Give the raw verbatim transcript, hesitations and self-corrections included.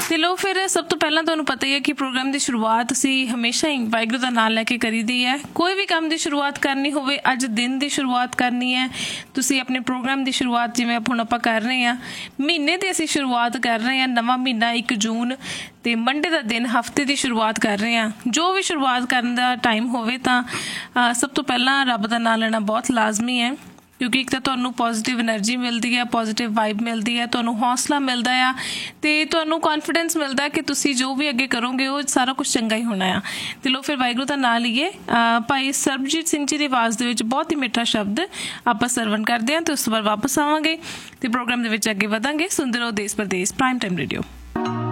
ਤੇ ਲੋ ਫਿਰ ਸਭ ਤੋਂ ਪਹਿਲਾਂ ਤੁਹਾਨੂੰ ਪਤਾ ਹੀ ਹੈ ਕਿ ਪ੍ਰੋਗਰਾਮ ਦੀ ਸ਼ੁਰੂਆਤ ਅਸੀਂ ਹਮੇਸ਼ਾ ਹੀ ਵਾਹਿਗੁਰੂ ਦਾ ਨਾਮ ਲੈ ਕੇ ਕਰੀਦੀ ਹੈ। ਕੋਈ ਵੀ ਕੰਮ ਦੀ ਸ਼ੁਰੂਆਤ ਕਰਨੀ ਹੋਵੇ, ਅੱਜ ਦਿਨ ਦੀ ਸ਼ੁਰੂਆਤ ਕਰਨੀ ਹੈ, ਤੁਸੀਂ ਆਪਣੇ ਪ੍ਰੋਗਰਾਮ ਦੀ ਸ਼ੁਰੂਆਤ ਜਿਵੇਂ ਹੁਣ ਆਪਾਂ ਕਰ ਰਹੇ ਹਾਂ, ਮਹੀਨੇ ਦੀ ਅਸੀਂ ਸ਼ੁਰੂਆਤ ਕਰ ਰਹੇ ਹਾਂ, ਨਵਾਂ ਮਹੀਨਾ ਇੱਕ ਜੂਨ ਤੇ ਮੰਡੇ ਦਾ ਦਿਨ, ਹਫ਼ਤੇ ਦੀ ਸ਼ੁਰੂਆਤ ਕਰ ਰਹੇ ਹਾਂ। ਜੋ ਵੀ ਸ਼ੁਰੂਆਤ ਕਰਨ ਦਾ ਟਾਈਮ ਹੋਵੇ ਤਾਂ ਸਭ ਤੋਂ ਪਹਿਲਾਂ ਰੱਬ ਦਾ ਨਾਮ ਲੈਣਾ ਬਹੁਤ ਲਾਜ਼ਮੀ ਹੈ, ਕਿਉਂਕਿ ਇੱਕ ਤਾਂ ਤੁਹਾਨੂੰ ਪੋਜ਼ੀਟਿਵ ਐਨਰਜੀ ਮਿਲਦੀ ਹੈ, ਪੋਜ਼ੀਟਿਵ ਵਾਈਬ ਮਿਲਦੀ ਹੈ, ਤੁਹਾਨੂੰ ਹੌਸਲਾ ਮਿਲਦਾ ਆ ਅਤੇ ਤੁਹਾਨੂੰ ਕੌਨਫੀਡੈਂਸ ਮਿਲਦਾ ਕਿ ਤੁਸੀਂ ਜੋ ਵੀ ਅੱਗੇ ਕਰੋਗੇ ਉਹ ਸਾਰਾ ਕੁਛ ਚੰਗਾ ਹੀ ਹੋਣਾ ਆ। ਅਤੇ ਲੋ ਫਿਰ ਵਾਹਿਗੁਰੂ ਦਾ ਨਾਂ ਲਈਏ। ਭਾਈ ਸਰਬਜੀਤ ਸਿੰਘ ਜੀ ਦੀ ਆਵਾਜ਼ ਦੇ ਵਿੱਚ ਬਹੁਤ ਹੀ ਮਿੱਠਾ ਸ਼ਬਦ ਆਪਾਂ ਸਰਵਣ ਕਰਦੇ ਹਾਂ ਅਤੇ ਉਸ ਤੋਂ ਬਾਅਦ ਵਾਪਸ ਆਵਾਂਗੇ ਅਤੇ ਪ੍ਰੋਗਰਾਮ ਦੇ ਵਿੱਚ ਅੱਗੇ ਵਧਾਂਗੇ। ਸੁਣਦੇ ਰਹੋ ਦੇਸ਼ ਪ੍ਰਦੇਸ਼ ਪ੍ਰਾਈਮ ਟਾਈਮ ਰੇਡੀਓ।